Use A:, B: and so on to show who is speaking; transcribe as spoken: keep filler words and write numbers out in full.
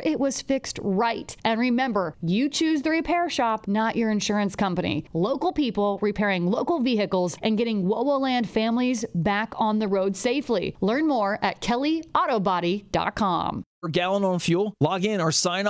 A: it was fixed right. And remember, you choose the repair shop, not your insurance company. Local people repairing local vehicles and getting WOWOland families back on the road safely. Learn more at kelly auto body dot com.
B: Per gallon on fuel, log in or sign